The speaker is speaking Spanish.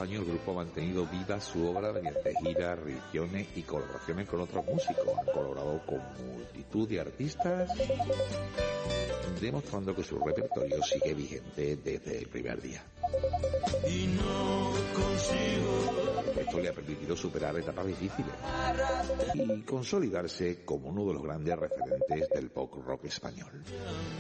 años el grupo ha mantenido viva su obra mediante giras, reediciones y colaboraciones con otros músicos. Han colaborado con multitud de artistas, demostrando que su repertorio sigue vigente desde el primer día. Y no consigo. Esto le ha permitido superar etapas difíciles y consolidarse como uno de los grandes referentes del pop rock español.